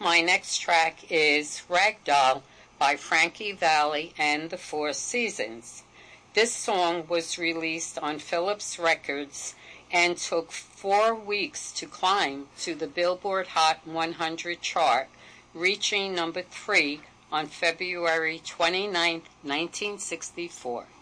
My next track is Ragdoll by Frankie Valli and the Four Seasons. This song was released on Philips Records and took 4 weeks to climb to the Billboard Hot 100 chart, reaching number 3 on February 29, 1964.